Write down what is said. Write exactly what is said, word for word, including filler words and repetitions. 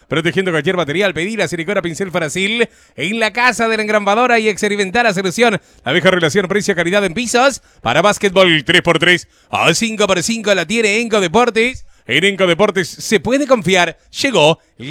protegiendo cualquier material. Pedir a Silicona Pincel Farasil en la casa de la engrambadora y experimentar la solución. La mejor relación precio-calidad en pisos para básquetbol tres por tres o cinco por cinco la tiene Enco Deportes. En Enco Deportes se puede confiar. Llegó